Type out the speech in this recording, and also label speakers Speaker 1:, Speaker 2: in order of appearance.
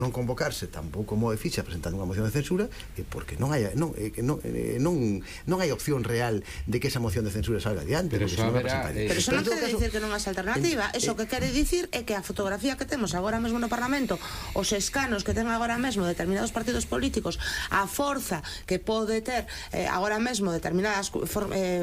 Speaker 1: non convocarse tampouco como ficha presentando unha moción de censura porque non hai opción real de que esa moción de censura salga adiante.
Speaker 2: Pero eso
Speaker 3: non quere dicir que non haxa alternativa. Eso que quere dicir é que a fotografía que temos agora mesmo no Parlamento, os escanos que ten agora mesmo determinados partidos políticos, a forza que pode ter agora mesmo determinadas